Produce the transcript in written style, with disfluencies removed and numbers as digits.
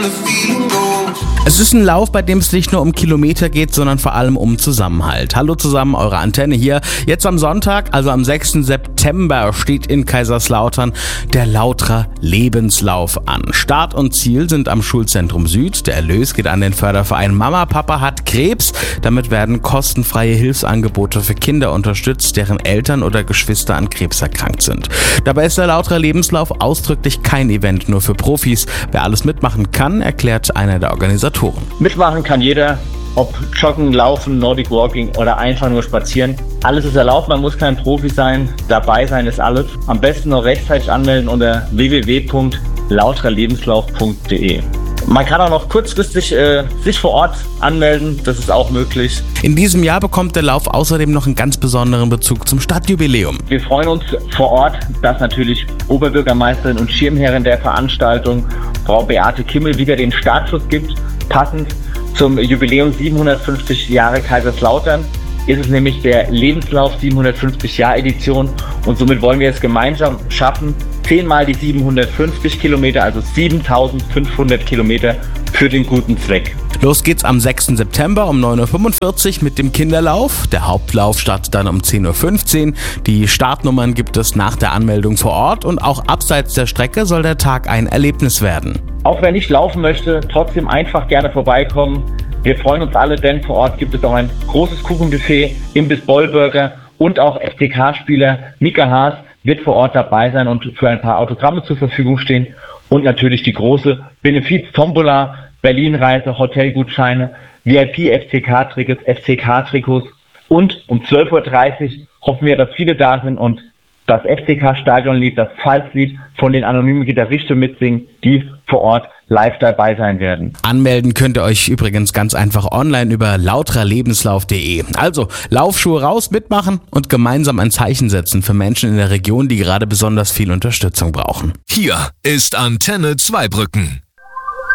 Es ist ein Lauf, bei dem es nicht nur um Kilometer geht, sondern vor allem um Zusammenhalt. Hallo zusammen, eure Antenne hier. Jetzt am Sonntag, also am 6. September, steht in Kaiserslautern der Lautra Lebenslauf an. Start und Ziel sind am Schulzentrum Süd. Der Erlös geht an den Förderverein Mama Papa hat Krebs. Damit werden kostenfreie Hilfsangebote für Kinder unterstützt, deren Eltern oder Geschwister an Krebs erkrankt sind. Dabei ist der Lautra Lebenslauf ausdrücklich kein Event nur für Profis. Wer alles mitmachen kann, erklärt einer der Organisatoren. Mitmachen kann jeder, ob Joggen, Laufen, Nordic Walking oder einfach nur spazieren. Alles ist erlaubt, man muss kein Profi sein, dabei sein ist alles. Am besten noch rechtzeitig anmelden unter www.lautralebenslauf.de. Man kann auch noch kurzfristig sich vor Ort anmelden, das ist auch möglich. In diesem Jahr bekommt der Lauf außerdem noch einen ganz besonderen Bezug zum Stadtjubiläum. Wir freuen uns vor Ort, dass natürlich Oberbürgermeisterin und Schirmherrin der Veranstaltung, Frau Beate Kimmel, wieder den Startschuss gibt. Passend zum Jubiläum 750 Jahre Kaiserslautern ist es nämlich der Lebenslauf 750 Jahr Edition und somit wollen wir es gemeinsam schaffen, 10 mal die 750 Kilometer, also 7500 Kilometer für den guten Zweck. Los geht's am 6. September um 9.45 Uhr mit dem Kinderlauf. Der Hauptlauf startet dann um 10.15 Uhr. Die Startnummern gibt es nach der Anmeldung vor Ort und auch abseits der Strecke soll der Tag ein Erlebnis werden. Auch wer nicht laufen möchte, trotzdem einfach gerne vorbeikommen. Wir freuen uns alle, denn vor Ort gibt es auch ein großes Kuchenbuffet, Imbiss Bollburger und auch FCK-Spieler Mika Haas wird vor Ort dabei sein und für ein paar Autogramme zur Verfügung stehen. Und natürlich die große Benefiz-Tombola, Berlin-Reise, Hotelgutscheine, VIP-FCK-Tickets, FCK-Trikots. Und um 12.30 Uhr hoffen wir, dass viele da sind und das FCK-Stadionlied, das Pfalzlied von den anonymen Gitarristen mitsingen, die vor Ort live dabei sein werden. Anmelden könnt ihr euch übrigens ganz einfach online über lautralebenslauf.de. Also Laufschuhe raus, mitmachen und gemeinsam ein Zeichen setzen für Menschen in der Region, die gerade besonders viel Unterstützung brauchen. Hier ist Antenne Zweibrücken.